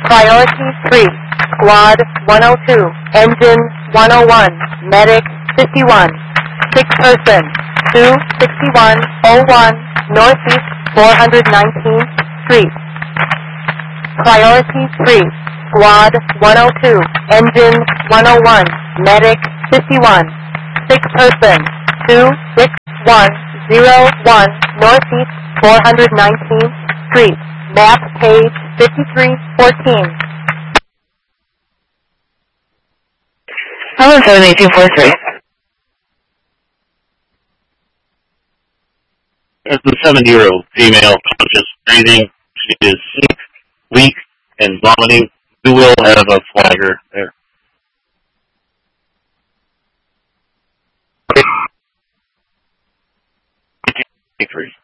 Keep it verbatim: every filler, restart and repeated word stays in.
Priority three, Squad one oh two, Engine one oh one, Medic fifty-one, six person, two sixty-one oh one, Northeast four hundred nineteenth Street. Priority three, Squad one oh two, Engine one oh one, Medic fifty-one, six person, two six one oh one, Northeast four hundred nineteenth Street. Map page fifty-three fourteen. Hello, seven eight two four three. It's a seven-year-old female, conscious, breathing. She is sick, weak, and vomiting. You will have a flagger there. Three.